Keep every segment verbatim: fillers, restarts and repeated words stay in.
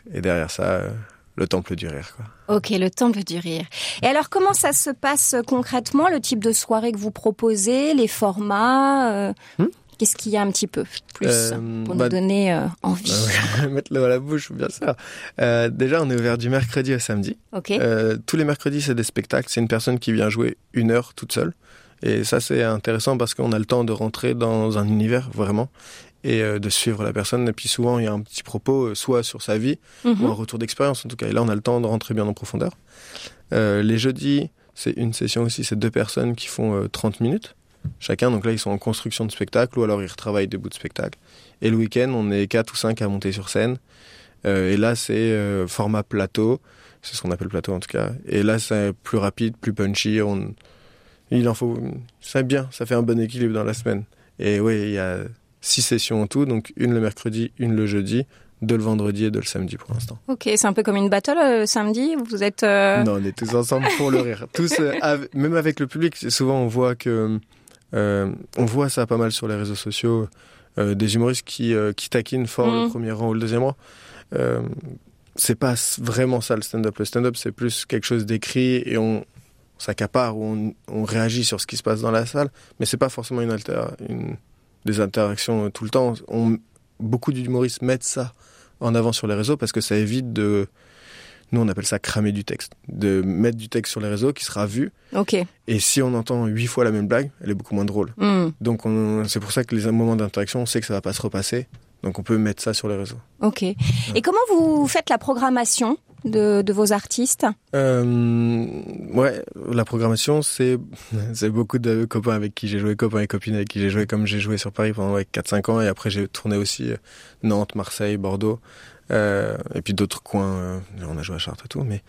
Et derrière ça, euh, le temple du rire, quoi. Ok, le temple du rire. Et alors, comment ça se passe concrètement, le type de soirée que vous proposez, les formats euh, hmm Qu'est-ce qu'il y a un petit peu plus euh, pour bah, nous donner euh, envie euh, mettre l'eau à la bouche, bien sûr. Euh, déjà, on est ouvert du mercredi au samedi. Okay. Euh, tous les mercredis, c'est des spectacles. C'est une personne qui vient jouer une heure toute seule. Et ça, c'est intéressant parce qu'on a le temps de rentrer dans un univers, vraiment, et euh, de suivre la personne. Et puis souvent, il y a un petit propos, euh, soit sur sa vie, mm-hmm. ou un retour d'expérience, en tout cas. Et là, on a le temps de rentrer bien en profondeur. Euh, les jeudis, c'est une session aussi. C'est deux personnes qui font euh, trente minutes. Chacun, donc là ils sont en construction de spectacle ou alors ils retravaillent des bouts de spectacle. Et le week-end, on est quatre ou cinq à monter sur scène. Euh, et là c'est euh, format plateau, c'est ce qu'on appelle plateau en tout cas. Et là c'est plus rapide, plus punchy. On... Il en faut, c'est bien, ça fait un bon équilibre dans la semaine. Et oui, il y a six sessions en tout, donc une le mercredi, une le jeudi, deux le vendredi et deux le samedi pour l'instant. Ok, c'est un peu comme une battle euh, samedi. Vous êtes euh... Non, on est tous ensemble pour le rire. Tous, euh, avec, même avec le public, souvent on voit que Euh, on voit ça pas mal sur les réseaux sociaux, euh, des humoristes qui, euh, qui taquinent fort mmh. le premier rang ou le deuxième rang. Euh, c'est pas vraiment ça le stand-up. Le stand-up, c'est plus quelque chose d'écrit et on s'accapare ou on, on réagit sur ce qui se passe dans la salle, mais c'est pas forcément une alter, une, des interactions tout le temps. On, beaucoup d'humoristes mettent ça en avant sur les réseaux parce que ça évite de... Nous, on appelle ça cramer du texte. De mettre du texte sur les réseaux qui sera vu. Ok. Et si on entend huit fois la même blague, elle est beaucoup moins drôle. Mm. Donc, on, c'est pour ça que les moments d'interaction, on sait que ça va pas se repasser. Donc, on peut mettre ça sur les réseaux. Ok. Ouais. Et comment vous faites la programmation de, de vos artistes ? euh, Ouais, la programmation, c'est, c'est beaucoup de copains avec qui j'ai joué, copains et copines avec qui j'ai joué, comme j'ai joué sur Paris pendant ouais, quatre cinq ans. Et après, j'ai tourné aussi Nantes, Marseille, Bordeaux. Euh, et puis d'autres coins, euh, on a joué à Chartres et tout, mais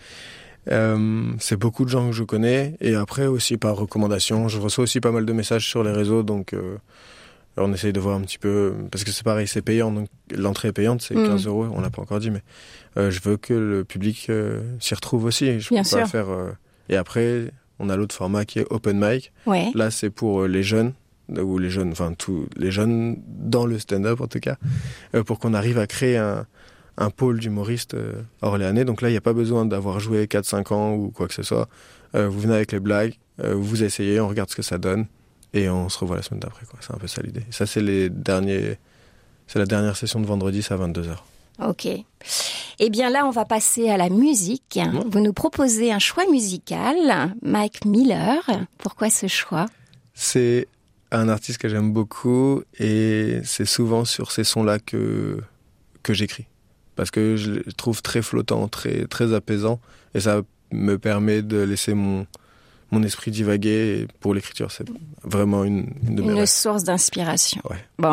euh, c'est beaucoup de gens que je connais. Et après aussi par recommandation, je reçois aussi pas mal de messages sur les réseaux, donc euh, on essaye de voir un petit peu, parce que c'est pareil, c'est payant, donc l'entrée est payante, c'est mmh. quinze euros, on l'a pas encore dit, mais euh, je veux que le public euh, s'y retrouve aussi. Je Bien peux sûr. pas faire. Euh... Et après, on a l'autre format qui est open mic. Ouais. Là, c'est pour les jeunes. Ou les jeunes, enfin tous les jeunes dans le stand-up en tout cas, euh, pour qu'on arrive à créer un un pôle d'humoristes euh, orléanais. Donc là, il n'y a pas besoin d'avoir joué quatre cinq ans ou quoi que ce soit. Euh, vous venez avec les blagues, euh, vous essayez, on regarde ce que ça donne et on se revoit la semaine d'après, quoi. C'est un peu ça l'idée. Et ça, c'est les derniers... c'est la dernière session de vendredi, c'est à vingt-deux heures. Ok. Eh bien là, on va passer à la musique. Mmh. Vous nous proposez un choix musical, Mike Miller. Pourquoi ce choix ? C'est un artiste que j'aime beaucoup et c'est souvent sur ces sons-là que, que j'écris. Parce que je le trouve très flottant, très, très apaisant. Et ça me permet de laisser mon, mon esprit divaguer. Et pour l'écriture, c'est vraiment une, une de mes Une rêves. source d'inspiration. Ouais. Bon.